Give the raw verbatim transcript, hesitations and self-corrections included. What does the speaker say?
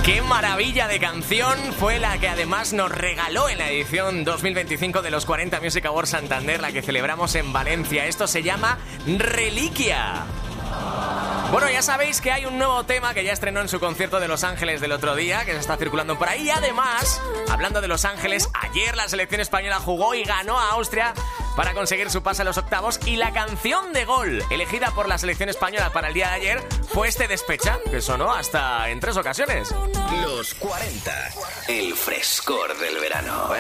¡Qué maravilla de canción! Fue la que además nos regaló en la edición dos mil veinticinco de los cuarenta Music Awards Santander, la que celebramos en Valencia. Esto se llama Reliquia. Bueno, ya sabéis que hay un nuevo tema que ya estrenó en su concierto de Los Ángeles del otro día, que se está circulando por ahí. Y además, hablando de Los Ángeles, ayer la selección española jugó y ganó a Austria para conseguir su pase a los octavos. Y la canción de gol elegida por la selección española para el día de ayer fue este Despecha, que sonó hasta en tres ocasiones. Los cuarenta, el frescor del verano.